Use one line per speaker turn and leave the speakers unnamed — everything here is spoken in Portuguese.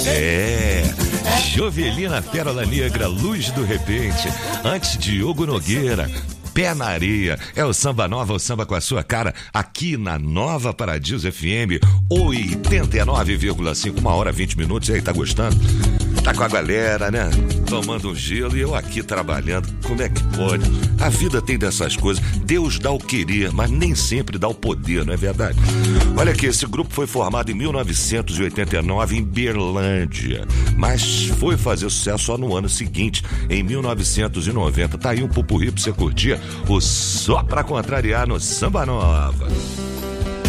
Jovelina Pérola Negra, Luz do Repente. Antes, Diogo Nogueira, Pé na Areia. É o Samba Nova, o samba com a sua cara, aqui na Nova Paradiso FM 89,5, 1h20. E aí, tá gostando? Tá com a galera, né? Tomando um gelo e eu aqui trabalhando. Como é que pode? A vida tem dessas coisas. Deus dá o querer, mas nem sempre dá o poder, não é verdade? Olha aqui, esse grupo foi formado em 1989 em Berlândia, mas foi fazer sucesso só no ano seguinte, em 1990. Tá aí um pupurri pra você curtir, o Só Pra Contrariar no Samba Nova.